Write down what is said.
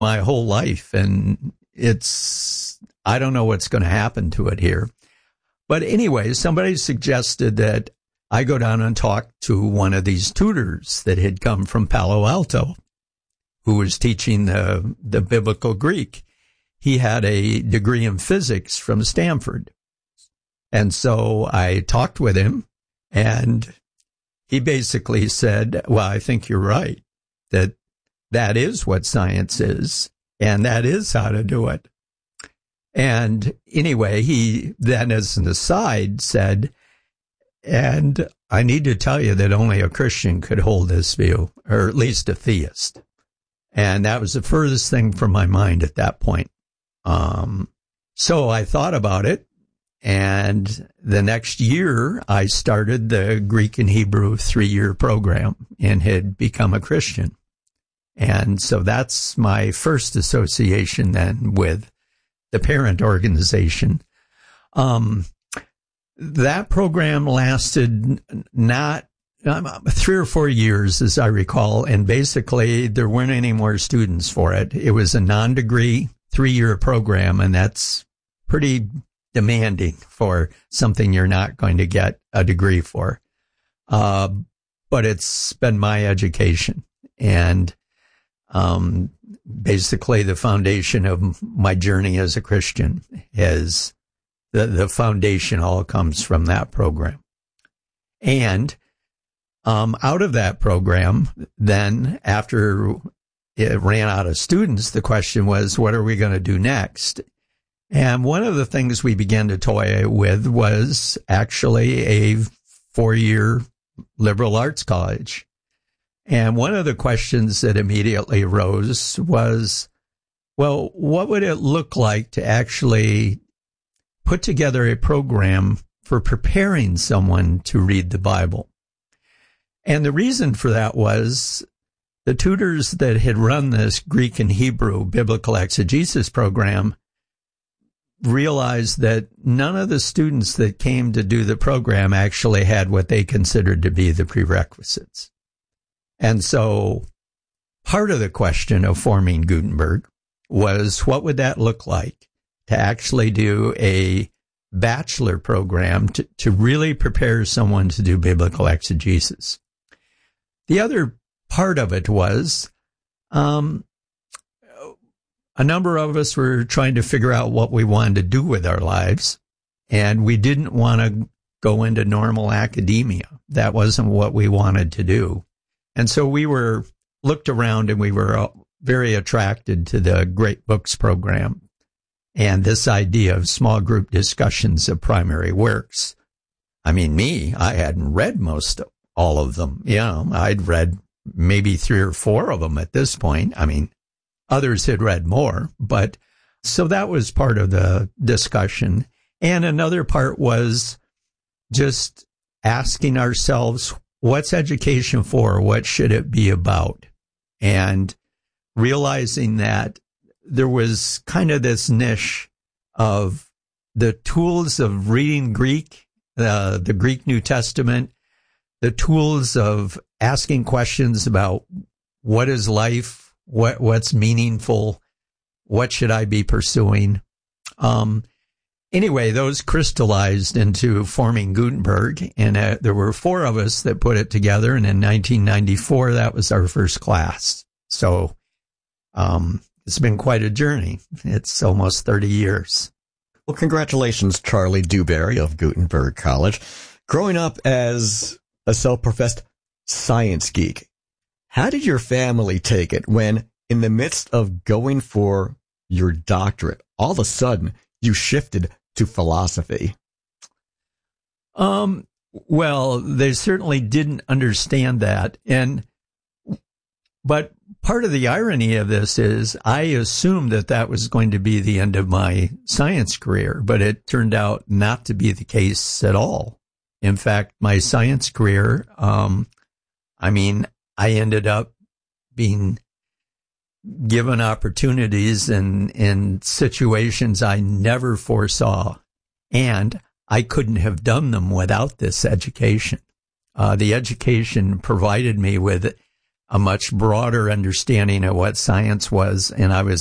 my whole life, and I don't know what's going to happen to it here. But anyway, somebody suggested that I go down and talk to one of these tutors that had come from Palo Alto, who was teaching the biblical Greek. He had a degree in physics from Stanford. And so I talked with him, and he basically said, well, I think you're right, that is what science is, and that is how to do it. And anyway, he then, as an aside, said, and I need to tell you that only a Christian could hold this view, or at least a theist. And that was the furthest thing from my mind at that point. So I thought about it, and the next year I started the Greek and Hebrew 3-year program and had become a Christian. And so that's my first association then with the parent organization. That program lasted not 3 or 4 years, as I recall, and basically there weren't any more students for it. It was a non-degree 3-year program, and that's pretty demanding for something you're not going to get a degree for. But it's been my education, and basically the foundation of my journey as a Christian is the foundation all comes from that program. And out of that program, then after it ran out of students, the question was, what are we going to do next? And one of the things we began to toy with was actually a 4-year liberal arts college. And one of the questions that immediately arose was, well, what would it look like to actually put together a program for preparing someone to read the Bible? And the reason for that was the tutors that had run this Greek and Hebrew biblical exegesis program realized that none of the students that came to do the program actually had what they considered to be the prerequisites. And so part of the question of forming Gutenberg was, what would that look like to actually do a bachelor program to really prepare someone to do biblical exegesis? The other part of it was a number of us were trying to figure out what we wanted to do with our lives, and we didn't want to go into normal academia. That wasn't what we wanted to do. And so we looked around, and we were very attracted to the Great Books program and this idea of small group discussions of primary works. I mean, I hadn't read all of them. I'd read maybe 3 or 4 of them at this point. I mean, others had read more, but so that was part of the discussion. And another part was just asking ourselves, what's education for? What should it be about? And realizing that there was kind of this niche of the tools of reading Greek, the Greek New Testament, the tools of asking questions about what is life, what's meaningful, what should I be pursuing. Anyway, those crystallized into forming Gutenberg, and there were 4 of us that put it together, and in 1994, that was our first class. So it's been quite a journey. It's almost 30 years. Well, congratulations, Charlie Dewberry of Gutenberg College. Growing up as a self-professed science geek, how did your family take it when, in the midst of going for your doctorate, all of a sudden you shifted to philosophy? Well, they certainly didn't understand that. But part of the irony of this is I assumed that was going to be the end of my science career, but it turned out not to be the case at all. In fact, my science career, I ended up being given opportunities in situations I never foresaw, and I couldn't have done them without this education. The education provided me with a much broader understanding of what science was, and I was